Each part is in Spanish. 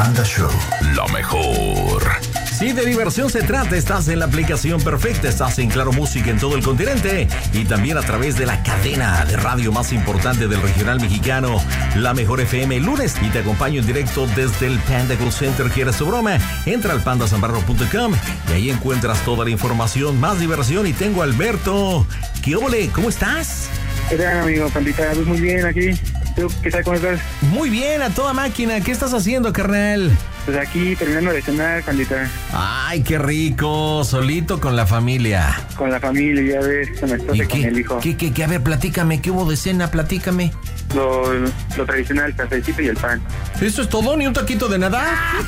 Panda Show. Lo mejor. Si de diversión se trata, estás en la aplicación perfecta, estás en Claro Música en todo el continente y también a través de la cadena de radio más importante del regional mexicano, La Mejor FM, lunes, y te acompaño en directo desde el Panda Call Center. ¿Quieres tu broma? Entra al pandasambarro.com y ahí encuentras toda la información, más diversión. Y tengo a Alberto. ¿Qué óvole? ¿Cómo estás? ¿Qué tal, amigo Pandita? Pues muy bien aquí. ¿Tú qué tal? ¿Cómo estás? Muy bien, a toda máquina. ¿Qué estás haciendo, carnal? Pues aquí terminando de cenar, Pandita. Ay, qué rico. Solito con la familia. Con la familia, ya ves, con la esposa y con el hijo. ¿Qué? A ver, platícame. ¿Qué hubo de cena? Platícame. Lo tradicional, el cafecito y el pan. ¿Eso es todo? ¿Ni un taquito de nada?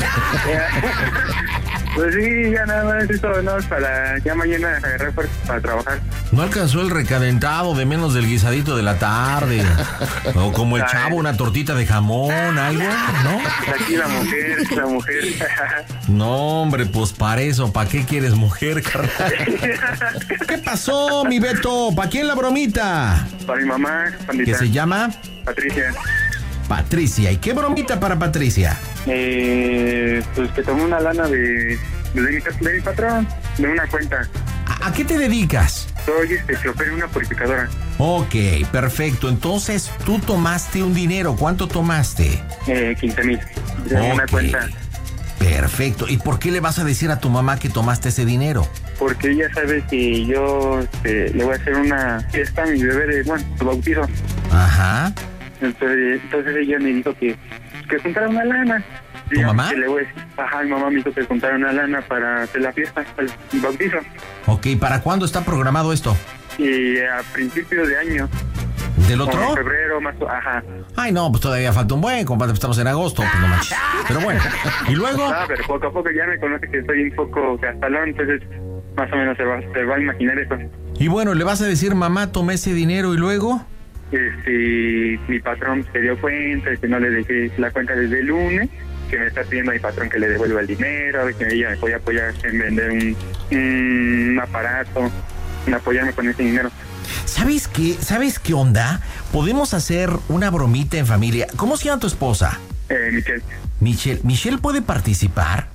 Pues sí, ya nada más eso, ¿no? Para ya mañana agarrar fuerzas para trabajar. ¿No alcanzó el recalentado de menos del guisadito de la tarde? O como el chavo, una tortita de jamón, algo, ¿no? Aquí la mujer. No, hombre, pues para eso, ¿para qué quieres mujer, carnal? ¿Qué pasó, mi Beto? ¿Para quién la bromita? Para mi mamá, Pandita. ¿Qué se llama? Patricia. ¿Y qué bromita para Patricia? Pues que tomé una lana de mi patrón, de una cuenta. ¿A qué te dedicas? Soy chofer en una purificadora. Ok, perfecto. Entonces, tú tomaste un dinero. ¿Cuánto tomaste? 15,000. De una cuenta. Perfecto. ¿Y por qué le vas a decir a tu mamá que tomaste ese dinero? Porque ella sabe que yo le voy a hacer una fiesta a mi bebé su bautizo. Ajá. Entonces ella me dijo que juntara una lana. ¿Tu mamá? Mi mamá me dijo que juntara una lana para hacer la fiesta, el bautizo. Ok, ¿para cuándo está programado esto? Y a principios de año. ¿Del otro? En febrero, marzo, ajá. Ay, no, pues todavía falta un buen, compadre, estamos en agosto, pues no manches. Pero bueno, ¿y luego? Pero poco a poco ya me conoce que soy un poco gastalón, entonces más o menos se va a imaginar eso. Y bueno, ¿le vas a decir, mamá, tomé ese dinero y luego? Mi patrón se dio cuenta de que no le dejé la cuenta desde el lunes, que me está pidiendo a mi patrón que le devuelva el dinero, a ver que ella me puede apoyar en vender un aparato, en apoyarme con ese dinero. ¿Sabes qué onda? Podemos hacer una bromita en familia. ¿Cómo se llama tu esposa? Michelle. ¿Michelle puede participar?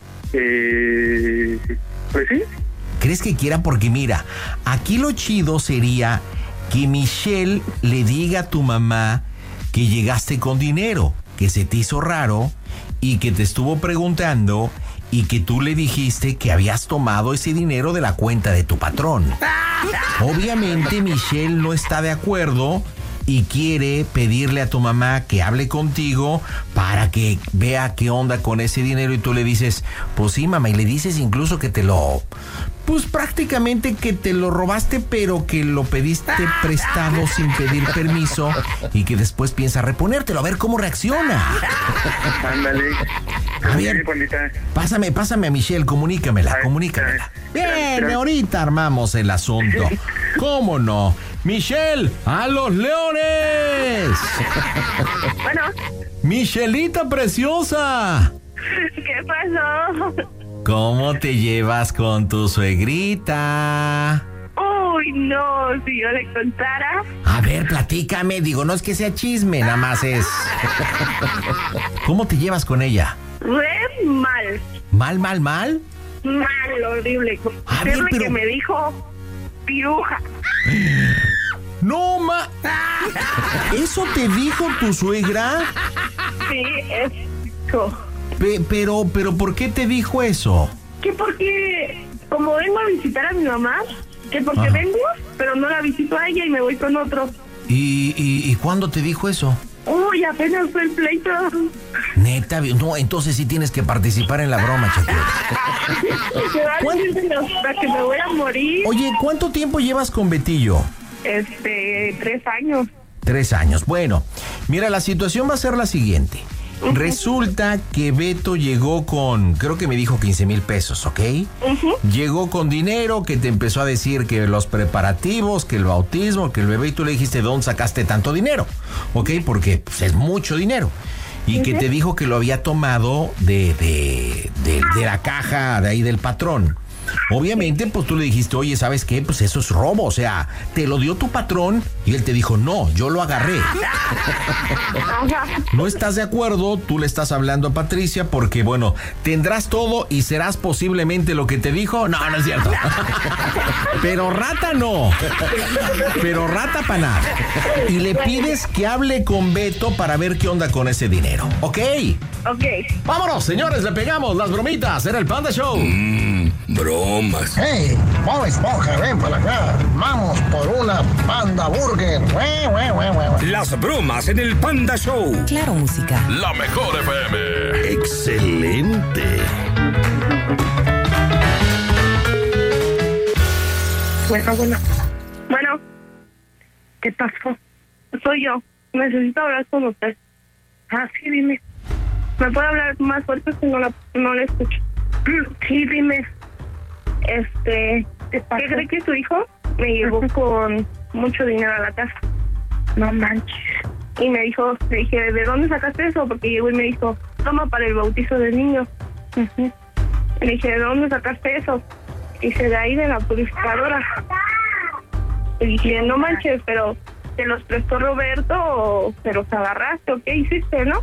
Pues sí. ¿Crees que quiera? Porque mira, aquí lo chido sería que Michelle le diga a tu mamá que llegaste con dinero, que se te hizo raro y que te estuvo preguntando y que tú le dijiste que habías tomado ese dinero de la cuenta de tu patrón. Obviamente Michelle no está de acuerdo y quiere pedirle a tu mamá que hable contigo para que vea qué onda con ese dinero y tú le dices, pues sí, mamá, y le dices incluso que pues prácticamente que te lo robaste, pero que lo pediste prestado sin pedir permiso y que después piensa reponértelo, a ver cómo reacciona. Ándale. A ver, pásame a Michelle, comunícamela. Bien, ahorita armamos el asunto. ¿Cómo no? Michelle, ¡a los leones! Bueno. Michelita preciosa. ¿Qué pasó? ¿Cómo te llevas con tu suegrita? Uy, no, si yo le contara. A ver, platícame, digo, no es que sea chisme, nada más es. ¿Cómo te llevas con ella? Re mal. ¿Mal? Mal, horrible. A ver, pero... que me dijo piruja. ¡No, ¿Eso te dijo tu suegra? Sí, eso. Pero, ¿por qué te dijo eso? Que porque, como vengo a visitar a mi mamá, que porque vengo, pero no la visito a ella y me voy con otro. ¿Y cuándo te dijo eso? Uy, apenas fue el pleito. Neta, no, entonces sí tienes que participar en la broma, chaqueta. Hasta que me voy a morir. Oye, ¿cuánto tiempo llevas con Betillo? 3 años. 3 años. Bueno, mira, la situación va a ser la siguiente. Resulta que Beto llegó con, creo que me dijo 15,000 pesos, ¿ok? Llegó con dinero, que te empezó a decir que los preparativos, que el bautismo, que el bebé, y tú le dijiste, ¿de dónde sacaste tanto dinero? ¿Ok? Porque pues, es mucho dinero. Y que te dijo que lo había tomado de la caja de ahí del patrón. Obviamente, pues tú le dijiste, oye, ¿sabes qué? Pues eso es robo, o sea, te lo dio tu patrón y él te dijo, no, yo lo agarré. No estás de acuerdo, tú le estás hablando a Patricia porque, bueno, tendrás todo y serás posiblemente lo que te dijo. No, no es cierto. Pero rata no. Pero rata para nada. Y le pides que hable con Beto para ver qué onda con ese dinero, ¿ok? Ok. Vámonos, señores, le pegamos las bromitas en el Panda Show. Bromas. Hey, Bob Esponja, ven para acá. Vamos por una Panda Burger. Las bromas en el Panda Show. Claro, música. La mejor FM. Excelente. Bueno. ¿Qué pasó? Soy yo. Necesito hablar con usted. Ah, sí, dime. ¿Me puede hablar más fuerte si no la escucho? Sí, dime. ¿Qué cree que su hijo me llevó con mucho dinero a la casa? No manches. Y le dije, ¿de dónde sacaste eso? Porque llegó y me dijo, toma para el bautizo del niño. Le dije, ¿de dónde sacaste eso? Dice, de ahí, de la purificadora. Le dije, no manches, pero ¿te los prestó Roberto o te los agarraste o qué hiciste, no?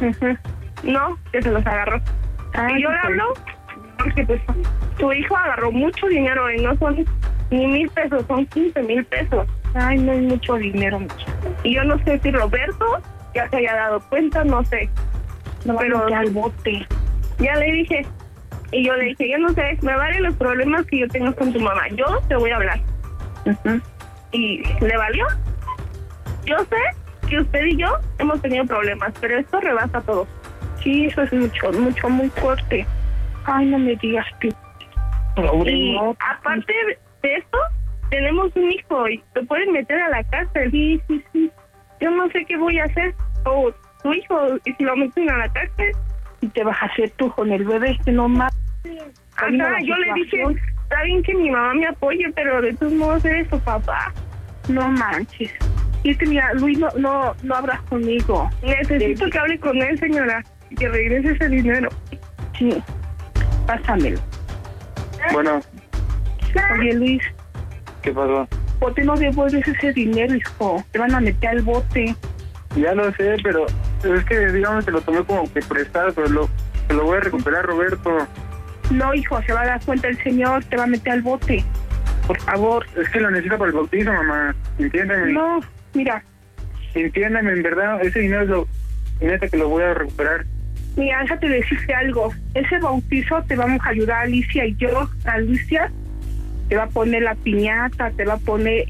No, que se los agarró. Y yo le hablo porque pues tu hijo agarró mucho dinero y no son ni 1,000 pesos, son 15,000 pesos. Ay, no es mucho dinero. Y yo no sé si Roberto ya se haya dado cuenta, no sé. No, pero al bote. Ya le dije. Y yo le dije, yo no sé, me valen los problemas que yo tengo con tu mamá. Yo te voy a hablar. ¿Y le valió? Yo sé que usted y yo hemos tenido problemas, pero esto rebasa todo. Sí, eso es mucho, muy fuerte. Ay, no me digas que... Y aparte de esto, tenemos un hijo y te pueden meter a la cárcel. Sí. Yo no sé qué voy a hacer. O tu hijo, y si lo meten a la cárcel, ¿y te vas a hacer tú con el bebé? Que no más. Ajá, yo le dije, está bien que mi mamá me apoye, pero de todos modos eres su papá. No manches. Y mira, Luis, no hablas conmigo. Necesito que hable con él, señora, y que regrese ese dinero. Sí, pásamelo. Bueno, Oye, Luis, ¿qué pasó? ¿por qué no devuelves ese dinero, hijo? Te van a meter al bote. Ya lo sé, pero es que, digamos, te lo tomé como que prestado, pero te lo voy a recuperar, Roberto. No, hijo, se va a dar cuenta el señor, te va a meter al bote. Por favor. Es que lo necesito para el bautizo, mamá. Entiéndeme. No, mira. Entiéndeme, en verdad, ese dinero es lo... Neta que lo voy a recuperar. Mira, déjate decirte algo. Ese bautizo te vamos a ayudar Alicia y yo. Alicia te va a poner la piñata, te va a poner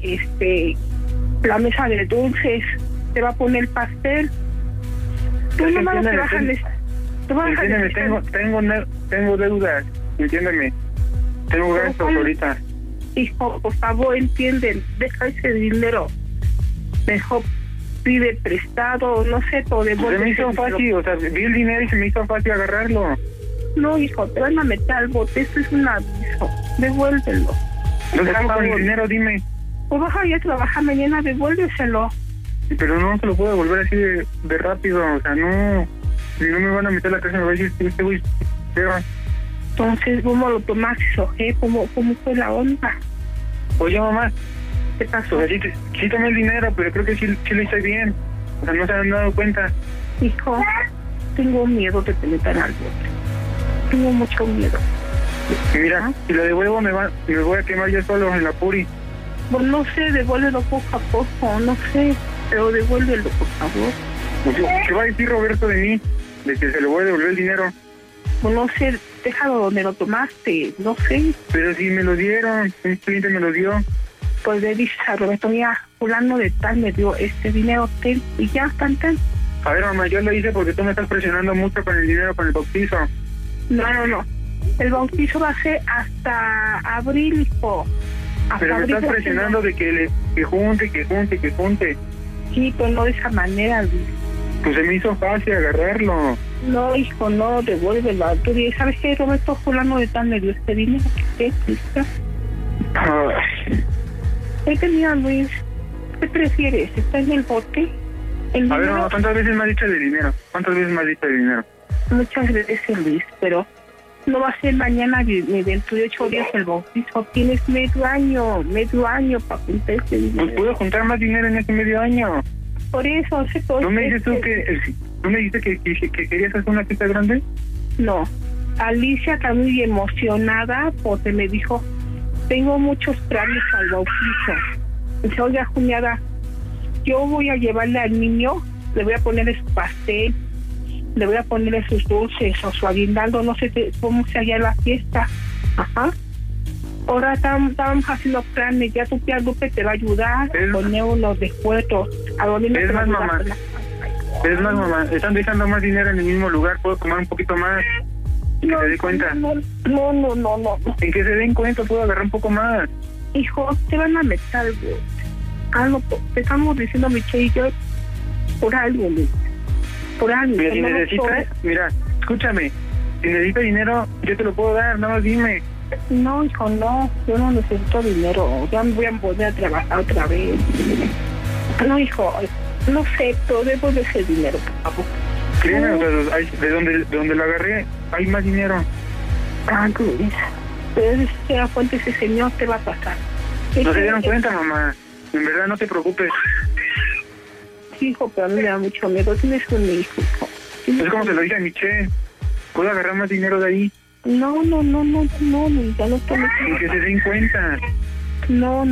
la mesa de dulces, te va a poner el pastel. Tú nomás te vas a Entiéndeme, tengo deudas, entiéndeme. Tengo gastos ahorita. Hijo, por favor, entienden, deja ese dinero. Mejor pide prestado, no sé, todo de Se me hizo fácil, o sea, vi el dinero y se me hizo fácil agarrarlo. No, hijo, te van a meter al bote, esto es un aviso. Devuélvelo. ¿Dónde hago con el dinero? Dime. Pues vas a ir a trabajar mañana, devuélveselo. Pero no se lo puedo devolver así de rápido, o sea, no. Si no me van a meter a la casa, me va a decir, este güey, entonces, ¿cómo lo tomaste, Jorge? ¿Cómo fue la onda? Oye, mamá, ¿Qué pasó? o sea, sí tomé el dinero, pero creo que sí lo hice bien. O sea, no se han dado cuenta. Hijo, tengo miedo de que me metan al bote. Tengo mucho miedo. Mira, si lo devuelvo me voy a quemar yo solo en la puri. Pues no sé, devuélvelo poco a poco, no sé, pero devuélvelo, por favor. Pues, ¿qué va a decir Roberto de mí? De que se le voy a devolver el dinero. Pues no sé, déjalo donde lo tomaste, no sé. Pero si me lo dieron, un cliente me lo dio. Pues le dices a Roberto, mira, fulano de tal me dio este dinero, ten, y ya, tan. A ver, mamá, yo lo hice porque tú me estás presionando mucho con el dinero, con el bautizo. No. El bautizo va a ser hasta abril, hijo. Pero me estás presionando de que junte. Sí, pero no de esa manera, Luis. Pues se me hizo fácil agarrarlo. No, hijo, no, devuélvelo. Tú dices, ¿sabes qué? Roberto fulano de tal me dio este dinero. ¿Qué? Ay. Mira, Luis, ¿qué prefieres? ¿Está en el bote? A ver, mamá, ¿cuántas veces me has dicho de dinero? Muchas veces, Luis, pero No va a ser mañana ni dentro de 8 días el bautizo. Tienes medio año para juntar ese dinero. Pues puedo juntar más dinero en este medio año. Por eso, sé todo. ¿No me dices tú ¿tú me dijiste que querías hacer una fiesta grande? No. Alicia está muy emocionada porque me dijo, tengo muchos planes al bautizo. Dice, oiga, cuñada, yo voy a llevarle al niño, le voy a poner su pastel, le voy a poner sus dulces o su aguinaldo, no sé cómo se halla la fiesta. Ajá. Ahora estábamos haciendo planes, ya tu tía Lupe te va a ayudar a poner unos descuentos. ¿A dónde es más, mamá? Es más, mamá, están dejando más dinero en el mismo lugar, puedo tomar un poquito más. No, ¿se den cuenta? No. En que se den cuenta, puedo agarrar un poco más. Hijo, te van a meter algo. Te estamos diciendo, Michelle y yo, por algo, Luis. Por algo. Mira, si necesitas, mira, escúchame. Si necesitas dinero, yo te lo puedo dar, nada más dime. No, hijo, no. Yo no necesito dinero. Ya me voy a volver a trabajar otra vez. No, hijo, no sé, pero debo de ese dinero, por favor. Créeme, o sea, de donde lo agarré, hay más dinero. Ah, Luis. Pero si se da cuenta, ese señor te va a pasar. No se dieron cuenta, mamá. En verdad, no te preocupes. Sí, hijo, pero a mí me da mucho miedo. Tienes un hijo. Es como se lo dije a Michelle. ¿Puedo agarrar más dinero de ahí? No, Luis, ya no tomes. Sin que se den cuenta. No.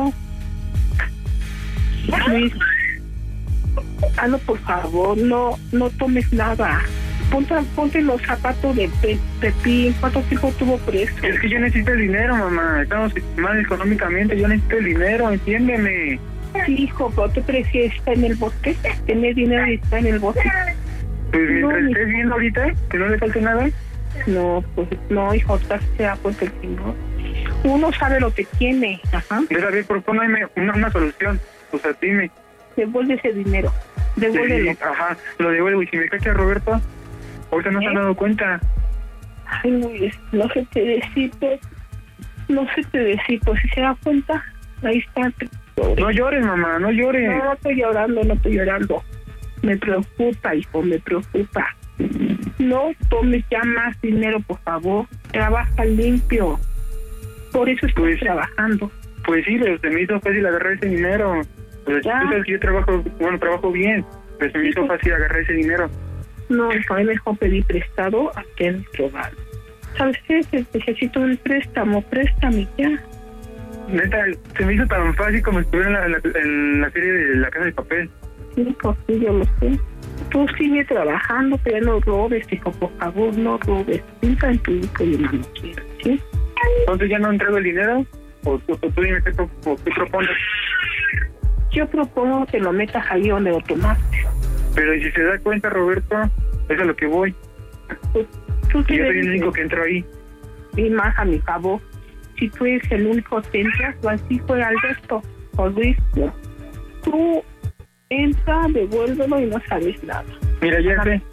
Luis, hazlo por favor, no tomes nada. Ponte los zapatos de Pepín. ¿Cuánto tiempo tuvo preso? Es que yo necesito el dinero, mamá. Estamos mal económicamente. Yo necesito el dinero, entiéndeme. Sí, hijo, pero ¿tú prefieres estar en el bote? ¿Tener dinero y estar en el bote? Pues mientras estés viendo ahorita, que no le falte nada. No, pues no, hijo, se da cuenta el señor. Uno sabe lo que tiene. Ajá. David, propónme una solución. O sea, dime. Devuelve ese dinero. Devuélvelo. Sí, ajá, lo devuelvo. Y si me cacha Roberto, ahorita no se han dado cuenta. Ay, Luis, no sé qué decir, pues si se da cuenta, ahí está. No llores, mamá, no llores. No estoy llorando. Me preocupa, hijo, me preocupa. No tomes ya más dinero, por favor. Trabaja limpio. Por eso estoy trabajando. Pues sí, pero se me hizo fácil agarrar ese dinero. Pues tú sabes que yo trabajo bien, pero se me hizo fácil agarrar ese dinero. No, hijo, es mejor pedir prestado a que robar. ¿Sabes qué? Necesito un préstame ya. Neta, se me hizo tan fácil como estuviera en la serie de La Casa de Papel. Sí, pues sí, yo lo sé. Tú sigue trabajando, pero no robes, hijo, por favor, no robes. Piensa en tu hijo y no quieres, ¿sí? ¿Entonces ya no entrego el dinero? ¿O tú dime qué propones? Yo propongo que lo metas ahí donde lo tomaste. Pero ¿y si se da cuenta, Roberto? Es a lo que voy. Pues, yo soy el único que entro ahí. Y más a mi favor. Si tú eres el único que entras, o así fue Alberto o Luis, ¿no? Tú entra, devuélvelo y no sabes nada. Mira, ya sé.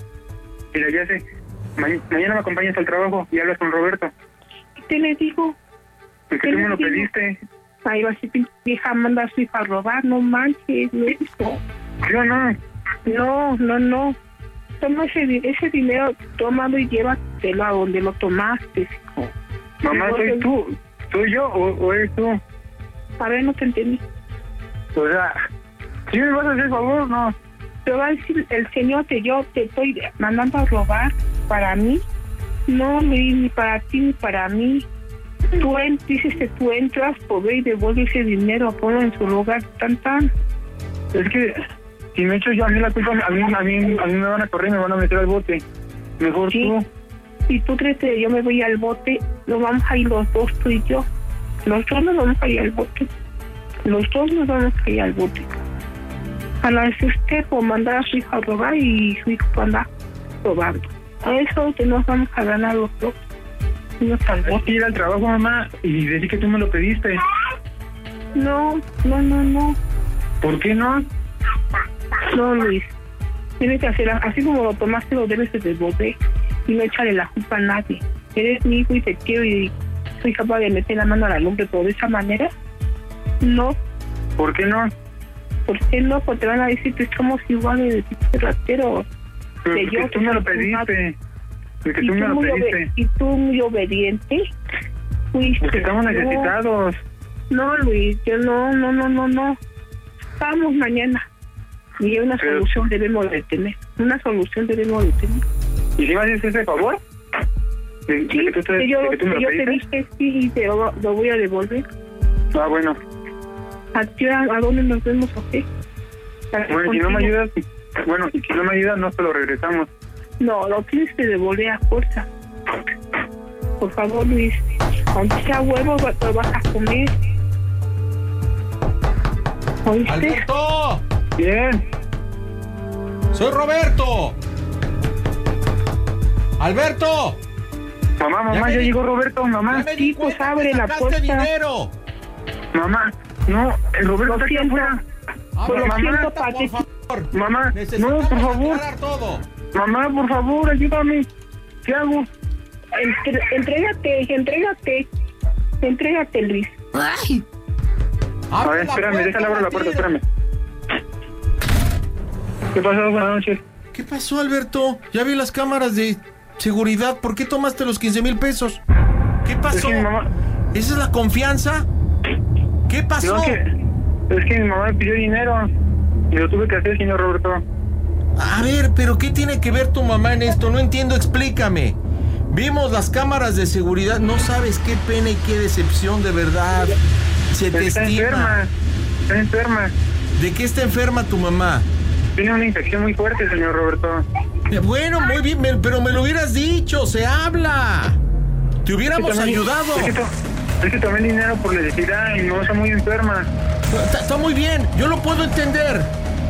Mañana me acompañas al trabajo y hablas con Roberto. ¿Qué le digo? Porque tú me lo pediste. Ay, va a ser vieja, manda a su hija a robar, no manches, no es eso. Yo no. No. Toma ese dinero, tómalo y llévatelo a donde lo tomaste, hijo. Mamá, ¿soy tú? ¿Soy yo o eres tú? A ver, no te entendí. O sea, ¿sí me vas a hacer favor no? Te va a decir el señor que yo te estoy mandando a robar para mí. No, ni para ti ni para mí. Dices que tú entras, pobre, y devuelve ese dinero, ponlo en su lugar, tan. Es que si me echo yo a mí la culpa, a mí me van a correr, me van a meter al bote. Mejor sí. Tú. Si tú crees que yo me voy al bote, nos vamos a ir los dos, tú y yo. Los dos nos vamos a ir al bote. A la vez usted por mandar a su hija a robar y su hijo por andar robando. A eso que nos vamos a ganar los dos. Tienes que ir al trabajo, mamá, y decir que tú me lo pediste. No. ¿Por qué no? No, Luis. Tienes que hacer así como lo tomaste, lo debes de devolver y no echarle la culpa a nadie. Eres mi hijo y te quiero y soy capaz de meter la mano a la lumbre, pero de esa manera, no. ¿Por qué no? ¿Por qué no? Porque te van a decir que somos iguales de ratero. Pero tú me lo pediste. De que tú me lo pediste. Y tú muy obediente. Fuiste. Porque estamos necesitados. No, Luis, yo no. Vamos mañana. Y una solución debemos de tener. ¿Y si me haces ese favor? Sí, que yo te dije sí y te lo voy a devolver. Ah, bueno. ¿A dónde nos vemos aquí? Bueno, si no me ayudas, no te lo regresamos. No, lo tienes que devolver a fuerza. Por favor, Luis. Aunque sea huevo, lo vas a comer. ¿Oíste? ¡Alberto! Bien. ¡Soy Roberto! ¡Alberto! Mamá, ya llegó Roberto, mamá. Sí, pues abre la puerta. Dinero. Mamá, no, el Roberto está aquí afuera. Pues lo siento, por favor. Mamá, Necesitamos no, por favor. aclarar todo. Mamá, por favor, ayúdame. ¿Qué hago? Entrégate, Luis. Ay. A ver, espérame, déjale abrir la puerta, espérame. ¿Qué pasó? Buenas noches. ¿Qué pasó, Alberto? Ya vi las cámaras de seguridad. ¿Por qué tomaste los 15,000 pesos? ¿Qué pasó? Es que mi mamá... ¿Esa es la confianza? ¿Qué pasó? No, es que mi mamá me pidió dinero y lo tuve que hacer, señor Roberto. A ver, pero ¿qué tiene que ver tu mamá en esto? No entiendo, explícame. Vimos las cámaras de seguridad, no sabes qué pena y qué decepción, de verdad. Se te estima. Está enferma. ¿De qué está enferma tu mamá? Tiene una infección muy fuerte, señor Roberto. Bueno, muy bien, pero me lo hubieras dicho, se habla. Te hubiéramos ayudado. Es que tomé dinero por necesidad y no está muy enferma. Está muy bien, yo lo puedo entender.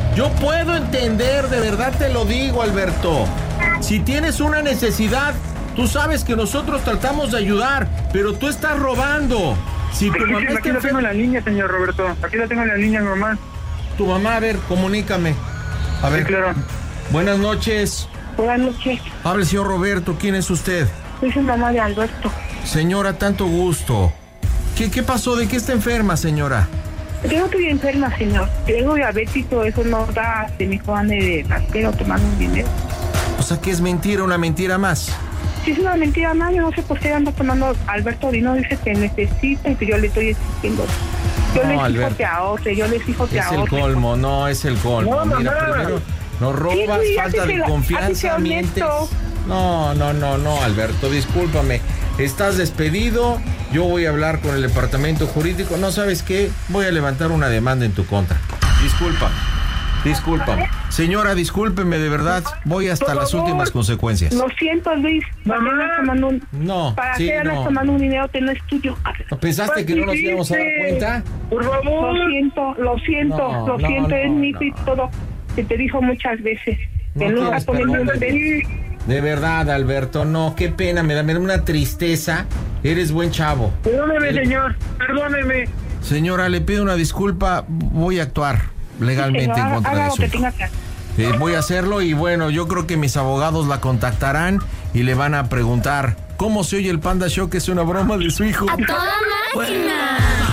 De verdad te lo digo, Alberto. Si tienes una necesidad, tú sabes que nosotros tratamos de ayudar, pero tú estás robando. Si tu mamá aquí la tengo en la línea, señor Roberto. Aquí la tengo en la línea, mamá. Tu mamá, a ver, comunícame. A ver. Sí, claro. Buenas noches. Buenas noches. Hable, señor Roberto. ¿Quién es usted? Soy su mamá de Alberto. Señora, tanto gusto. ¿Qué pasó? ¿De qué está enferma, señora? Yo no estoy enferma, señor. Tengo diabetes y todo eso no da. Mi hijo ande de rasquero tomando un dinero. O sea, que es mentira, una mentira más. Sí, es una mentira más. Yo no sé por qué anda tomando Alberto Dino. Dice que necesita y que yo le estoy exigiendo. Yo le exijo que ahorre, Es el colmo, no es el colmo. No, mira, mamá. primero nos robas, Sí, falta de confianza, mientes. No, Alberto, discúlpame. Estás despedido. Yo voy a hablar con el departamento jurídico. No, ¿sabes qué? Voy a levantar una demanda en tu contra. Discúlpame. Señora, discúlpeme, de verdad. Voy hasta las últimas consecuencias. Lo siento, Luis. Mamá. Para que andas tomando un dinero que no es tuyo. ¿No pensaste que no nos íbamos a dar cuenta? Por favor. Lo siento. Es mi hijo y todo. Que te dijo muchas veces. Que no está poniendo un bebé. De verdad, Alberto, no, qué pena, me da una tristeza. Eres buen chavo. Perdóneme, señor, perdóneme. Señora, le pido una disculpa, voy a actuar legalmente en contra de eso. Voy a hacerlo y bueno, yo creo que mis abogados la contactarán y le van a preguntar cómo se oye el Panda Show, que es una broma de su hijo. ¡A toda máquina!